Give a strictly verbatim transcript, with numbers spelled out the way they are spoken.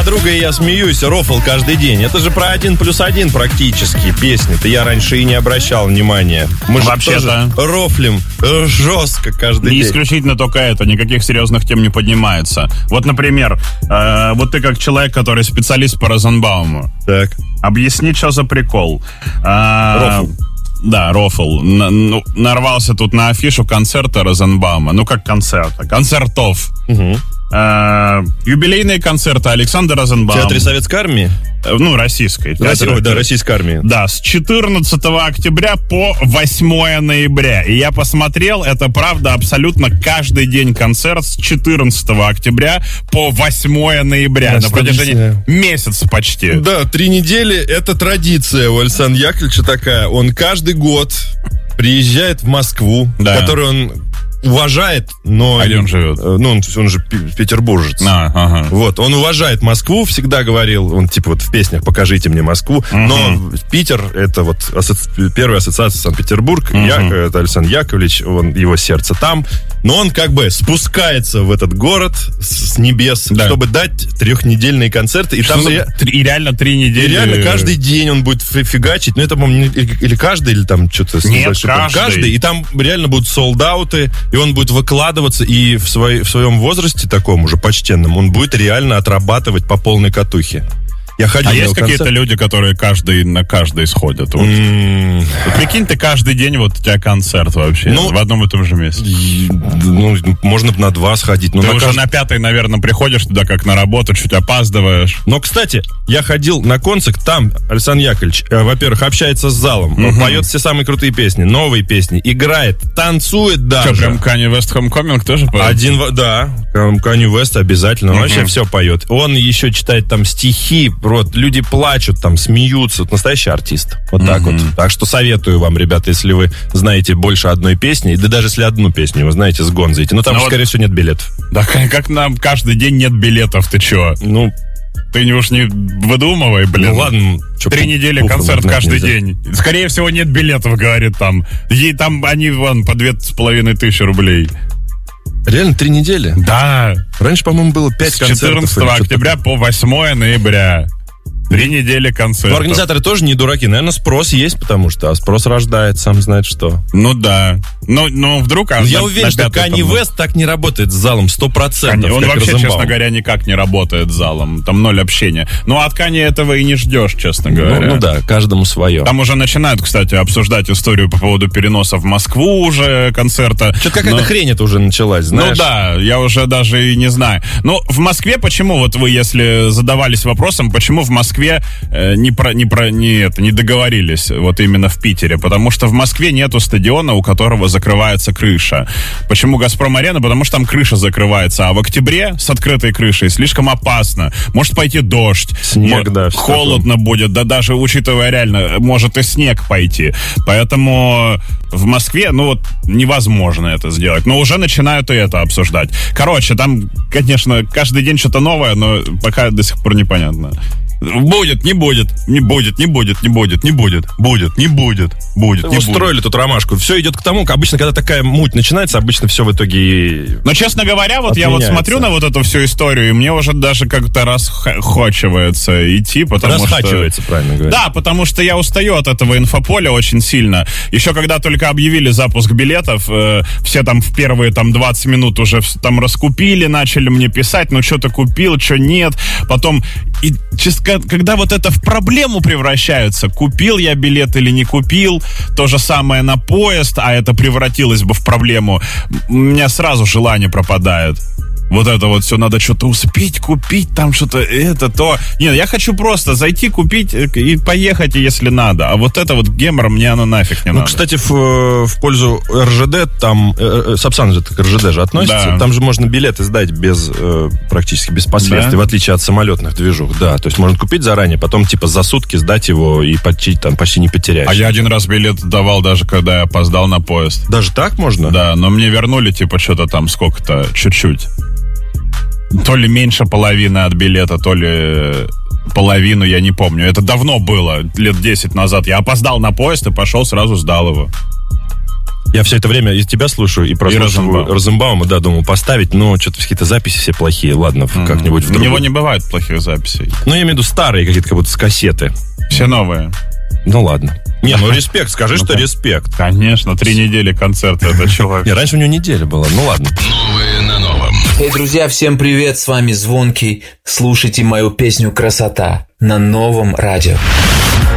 подруга и я смеюсь, рофл каждый день. Это же про один плюс один практически песни-то. Я раньше и не обращал внимания. Мы же тоже рофлим жестко каждый не день. Не исключительно только это, никаких серьезных тем не поднимается. Вот, например, э, вот ты как человек, который специалист по Розенбауму. Так. Объясни, что за прикол. Э, рофл. Да, рофл. Н- ну, нарвался тут на афишу концерта Розенбаума. Ну, как концерта. Концертов. Угу. Э, юбилейные концерты Александра Розенбаума. В Театре Советской Армии? Ну, российской. Россия, ой, да, российской армии. Да, с четырнадцатого октября по восьмое ноября. И я посмотрел, это правда абсолютно каждый день концерт с четырнадцатого октября по восьмое ноября. Да, на протяжении месяца почти. Да, три недели. Это традиция у Александра Яковлевича такая. Он каждый год приезжает в Москву, да. которую он уважает, но... А где он живет? Ну, он, он же петербуржец. А, ага. Вот, он уважает Москву, всегда говорил, он типа вот в песнях «Покажите мне Москву», угу. но Питер, это вот асоци... первая ассоциация Санкт-Петербург, угу. Я, это Александр Яковлевич, он, его сердце там, но он как бы спускается в этот город с, с небес, да. чтобы дать трехнедельные концерты. И, там за... и реально три недели... И реально каждый день он будет фигачить, ну это, по-моему, или, или каждый, или там что-то... Нет, большой, каждый. каждый. И там реально будут солдауты, и он будет выкладываться, и в, свой, в своем возрасте таком уже почтенном он будет реально отрабатывать по полной катухе. Я ходил а на есть какие-то концерт. люди, которые каждый на каждый сходят? Вот. Mm. Вот прикинь, ты каждый день, вот у тебя концерт вообще, ну, в одном и том же месте. И, ну, можно на два сходить. Но ты на уже кажд... на пятый, наверное, приходишь туда как на работу, чуть опаздываешь. Но, кстати, я ходил на концерт, там Александр Яковлевич, э, во-первых, общается с залом, mm-hmm. поет все самые крутые песни, новые песни, играет, танцует даже. Что, прям Kanye West Homecoming тоже поет? Один, да, Kanye West обязательно, он mm-hmm. вообще все поет. Он еще читает там стихи, вот, люди плачут, там, смеются. Вот настоящий артист. Вот mm-hmm. так вот. Так что советую вам, ребята, если вы знаете больше одной песни, да даже если одну песню вы знаете с Гонзой, но там, Но скорее вот, всего, нет билетов. Да как нам каждый день нет билетов, ты чё? Ну... Ты не уж не выдумывай, блин. Ну ладно. Три недели концерт каждый нельзя. День. Скорее всего, нет билетов, говорит там. Ей там они, вон, по две с половиной тысячи рублей. Реально, три недели? Да. Раньше, по-моему, было пять концертов. С четырнадцатого октября по восьмое ноября. Три недели концерта. Но организаторы тоже не дураки. Наверное, спрос есть, потому что а спрос рождает, сам знает что. Ну да. Но, но вдруг... А я на, уверен, на что Kanye West так не работает с залом сто процентов. Он вообще, Розенбаум. Честно говоря, никак не работает с залом. Там ноль общения. Ну, от Kanye этого и не ждешь, честно говоря. Ну, ну да, каждому свое. Там уже начинают, кстати, обсуждать историю по поводу переноса в Москву уже концерта. Что-то какая-то но... хрень это уже началась, знаешь. Ну да, я уже даже и не знаю. Но в Москве почему, вот вы, если задавались вопросом, почему в Москве не, про, не, про, не, это, не договорились вот именно в Питере, потому что в Москве нету стадиона, у которого закрывается крыша. Почему «Газпром-арена»? Потому что там крыша закрывается, а в октябре с открытой крышей слишком опасно. Может пойти дождь, снег, да, холодно такое. Будет, да даже учитывая реально, может и снег пойти. Поэтому в Москве, ну вот, невозможно это сделать. Но уже начинают и это обсуждать. Короче, там, конечно, каждый день что-то новое, но пока до сих пор непонятно. Будет, не будет, не будет, не будет, не будет, не будет, будет, не будет, будет, не устроили будет. Тут ромашку. Все идет к тому, обычно, когда такая муть начинается, обычно все в итоге... Но, честно говоря, вот я вот смотрю на вот эту всю историю, и мне уже даже как-то расхочивается идти, потому Расхачивается, что... правильно говоря. Да, потому что я устаю от этого инфополя очень сильно. Еще когда только объявили запуск билетов, э, все там в первые там двадцать минут уже там раскупили, начали мне писать, ну что ты купил, что нет. Потом, и, честно, когда вот это в проблему превращается, купил я билет или не купил, то же самое на поезд, а это превратилось бы в проблему, у меня сразу желание пропадает. Вот это вот все, надо что-то успеть купить, там что-то это, то... Нет, я хочу просто зайти, купить и поехать, если надо. А вот это вот гемор, мне оно нафиг не ну, надо. Ну, кстати, в, в пользу эр жэ дэ, там... Э, Сапсан же к эр жэ дэ же относится. Да. Там же можно билеты сдать без, э, практически без последствий, да? В отличие от самолетных движух. Да, то есть можно купить заранее, потом типа за сутки сдать его и почти, там, почти не потеряешь. А я один раз билет давал даже, когда я опоздал на поезд. Даже так можно? Да, но мне вернули типа что-то там сколько-то, чуть-чуть. То ли меньше половины от билета, то ли половину, я не помню. Это давно было, лет десять назад. Я опоздал на поезд и пошел, сразу сдал его. Я все это время из тебя слушаю и прослушиваю Розенбаума. Розенбаума, да, думаю, поставить, но что-то какие-то записи все плохие. Ладно, mm-hmm. как-нибудь в У другой. него не бывает плохих записей. Ну, я имею в виду старые какие-то, как будто с кассеты. Все новые. Ну, ладно. Не, ну, респект, скажи, что респект. Конечно, три недели концерта, это человек. Не, раньше у него неделя была, ну, ладно. Новые на новом. Эй, друзья, всем привет, с вами Звонкий. Слушайте мою песню «Красота» на Новом радио.